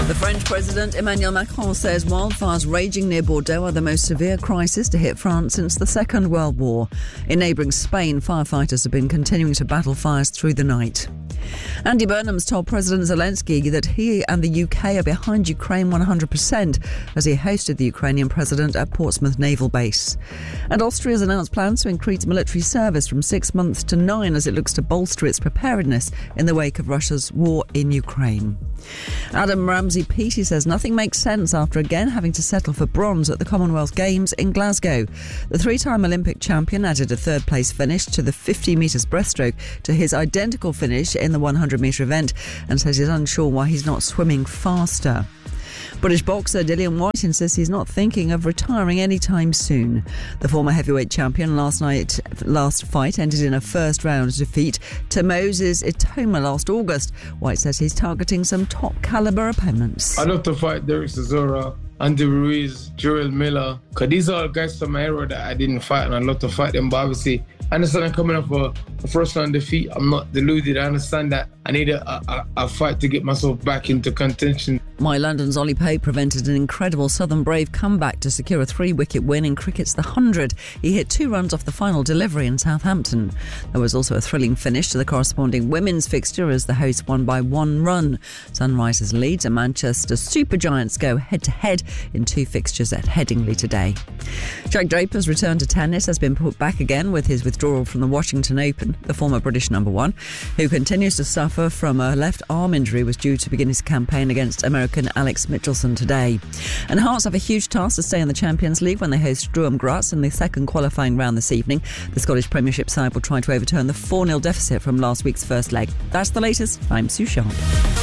The French President Emmanuel Macron says wildfires raging near Bordeaux are the most severe crisis to hit France since the Second World War. In neighbouring Spain, firefighters have been continuing to battle fires through the night. Andy Burnham's told President Zelensky that he and the UK are behind Ukraine 100% as he hosted the Ukrainian president at Portsmouth Naval Base. And Austria has announced plans to increase military service from 6 months to 9 as it looks to bolster its preparedness in the wake of Russia's war in Ukraine. Adam Ramsey-Peaty says nothing makes sense after again having to settle for bronze at the Commonwealth Games in Glasgow. The three-time Olympic champion added a third-place finish to the 50 metres breaststroke to his identical finish in the 100-metre event and says he's unsure why he's not swimming faster. British boxer Dillian Whyte insists he's not thinking of retiring anytime soon. The former heavyweight champion last fight ended in a first-round defeat to Moses Itoma last August. Whyte says he's targeting some top-caliber opponents. I'd love to fight Derek Chisora, Andy Ruiz, Joel Miller, because these are guys from my era that I didn't fight, and I'd love to fight them. But obviously, I understand I'm coming off a first-round defeat. I'm not deluded. I understand that I need a fight to get myself back into contention. My London's Ollie Pope prevented an incredible Southern Brave comeback to secure a 3-wicket win in cricket's The 100. He hit 2 runs off the final delivery in Southampton. There was also a thrilling finish to the corresponding women's fixture as the hosts won by 1 run. Sunrisers Leeds and Manchester Supergiants go head-to-head in 2 fixtures at Headingley today. Jack Draper's return to tennis has been put back again with his withdrawal from the Washington Open. The former British number 1, who continues to suffer from a left arm injury, was due to begin his campaign against American Alex Michelson today. And Hearts have a huge task to stay in the Champions League when they host Sturm Graz in the second qualifying round this evening. The Scottish Premiership side will try to overturn the 4-0 deficit from last week's first leg. That's the latest. I'm Sue Sharp.